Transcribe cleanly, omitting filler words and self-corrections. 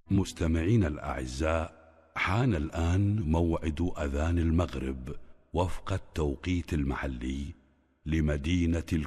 مستمعينا الأعزاء، حان الآن موعد أذان المغرب وفق التوقيت المحلي لمدينة